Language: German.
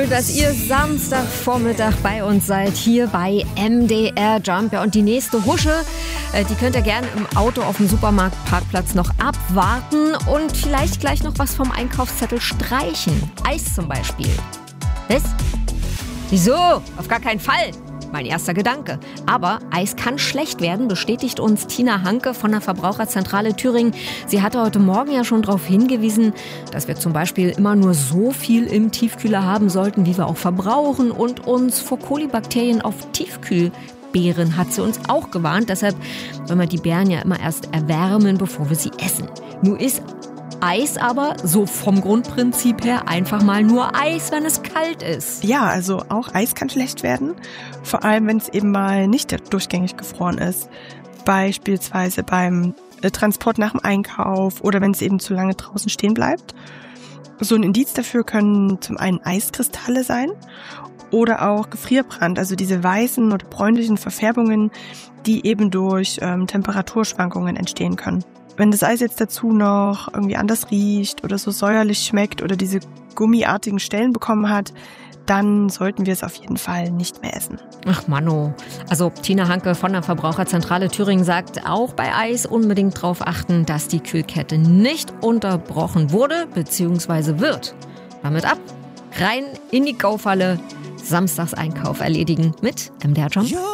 Dass ihr Samstagvormittag bei uns seid, hier bei MDR Jump. Ja, und die nächste Husche, die könnt ihr gerne im Auto auf dem Supermarktparkplatz noch abwarten und vielleicht gleich noch was vom Einkaufszettel streichen. Eis zum Beispiel. Was? Wieso? Auf gar keinen Fall. Mein erster Gedanke. Aber Eis kann schlecht werden, bestätigt uns Tina Hanke von der Verbraucherzentrale Thüringen. Sie hatte heute Morgen ja schon darauf hingewiesen, dass wir zum Beispiel immer nur so viel im Tiefkühler haben sollten, wie wir auch verbrauchen, und uns vor Kolibakterien auf Tiefkühlbeeren hat sie uns auch gewarnt. Deshalb soll man die Beeren ja immer erst erwärmen, bevor wir sie essen. Nun ist Eis aber so vom Grundprinzip her einfach mal nur Eis, wenn es kalt ist. Ja, also auch Eis kann schlecht werden, vor allem wenn es eben mal nicht durchgängig gefroren ist. Beispielsweise beim Transport nach dem Einkauf oder wenn es eben zu lange draußen stehen bleibt. So ein Indiz dafür können zum einen Eiskristalle sein oder auch Gefrierbrand, also diese weißen oder bräunlichen Verfärbungen, die eben durch Temperaturschwankungen entstehen können. Wenn das Eis jetzt dazu noch irgendwie anders riecht oder so säuerlich schmeckt oder diese gummiartigen Stellen bekommen hat, dann sollten wir es auf jeden Fall nicht mehr essen. Ach Manno. Also Tina Hanke von der Verbraucherzentrale Thüringen sagt, auch bei Eis unbedingt darauf achten, dass die Kühlkette nicht unterbrochen wurde bzw. wird. Damit ab, rein in die Kaufalle, Samstagseinkauf erledigen mit MDR Jump.